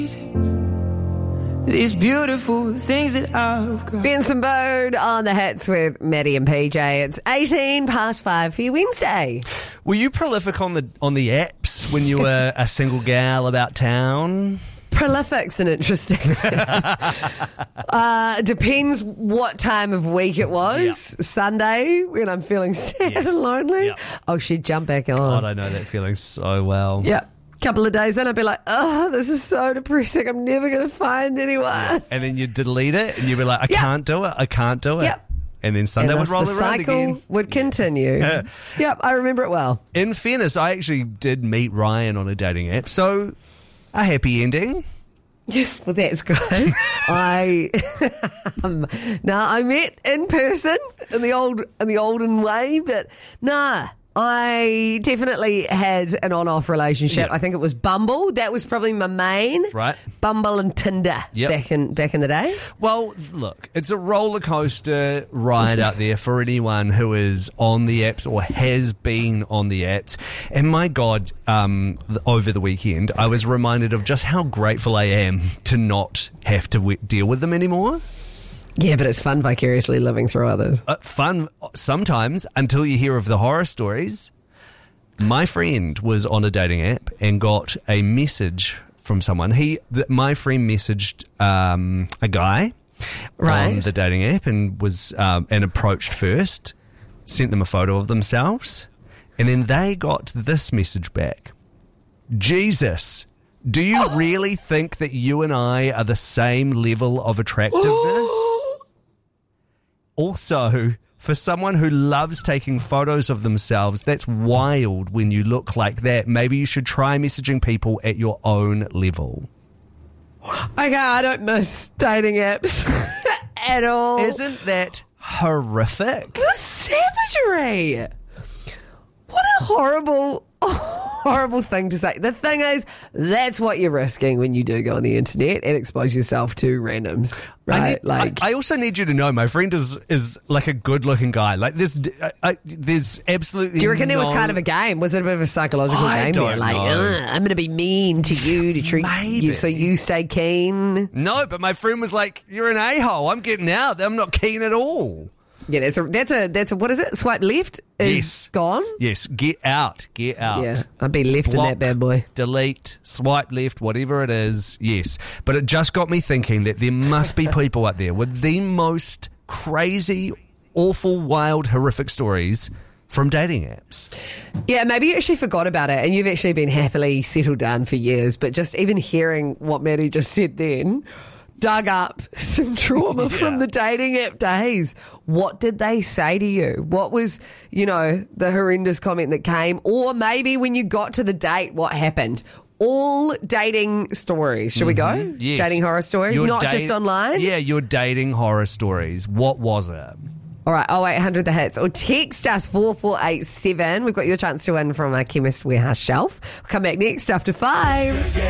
These beautiful things that I've got. Benson Bode on the hits with Maddie and PJ. It's 5:18 for your Wednesday. Were you prolific on the apps when you were a single gal about town? Prolific's an interesting depends what time of week it was. Yep. Sunday, when I'm feeling sad Yes. and lonely. Yep. Oh, she'd jump back on. God, I know that feeling so well. Yep. Couple of days in, I'd be like, oh, this is so depressing. I'm never going to find anyone. And then you'd delete it and you'd be like, I Yep. can't do it. I can't do it. Yep. And then Sunday would roll the around cycle again. would continue. Yep, I remember it well. In fairness, I actually did meet Ryan on a dating app, so a happy ending. Well, that's good. I met in person in the olden way, but I definitely had an on-off relationship. Yeah. I think it was Bumble. That was probably my main. Right. Bumble and Tinder back in the day. Well, look, it's a roller coaster ride out there for anyone who is on the apps or has been on the apps. And my God, over the weekend, I was reminded of just how grateful I am to not have to deal with them anymore. Yeah, but it's fun vicariously living through others. Fun sometimes until you hear of the horror stories. My friend was on a dating app and got a message from someone. My friend messaged a guy on the dating app and was and approached first, sent them a photo of themselves, and then they got this message back. Jesus, do you really think that you and I are the same level of attractiveness? Also, for someone who loves taking photos of themselves, that's wild when you look like that. Maybe you should try messaging people at your own level. Okay, I don't miss dating apps at all. Isn't that horrific? The savagery. What a horrible thing to say. The thing is, that's what you're risking when you do go on the internet and expose yourself to randoms, right? I also need you to know my friend is like a good-looking guy. Like there's absolutely. Do you reckon there was kind of a game? Was it a bit of a psychological game? Don't Like, know. I'm going to be mean to you to treat you so you stay keen. No, but my friend was like, "You're an a-hole. I'm getting out. I'm not keen at all." Yeah, that's a what is it? Swipe left is gone. Yes, get out. Yeah, I'd be left Block, in that bad boy. Delete, swipe left, whatever it is. Yes, but it just got me thinking that there must be people out there with the most crazy, awful, wild, horrific stories from dating apps. Yeah, maybe you actually forgot about it and you've actually been happily settled down for years. But just even hearing what Maddie just said then dug up some trauma from the dating app days. What did they say to you? What was, the horrendous comment that came? Or maybe when you got to the date, what happened? All dating stories. Should we go? Yes. Dating horror stories, not just online? Yeah, your dating horror stories. What was it? All right, 0800 the hits or text us 4487. We've got your chance to win from a Chemist Warehouse shelf. We'll come back next after 5.